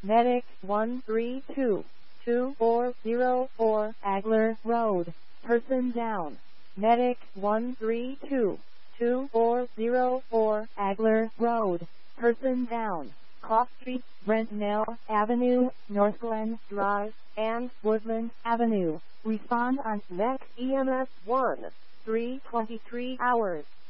Medic 132-2404 Agler Road. Person down. Medic 132-2404 Agler Road. Person down. Cough Street, Brentnell Avenue, North Glen Drive, and Woodland Avenue. Respond on MEC EMS 1, 323 hours.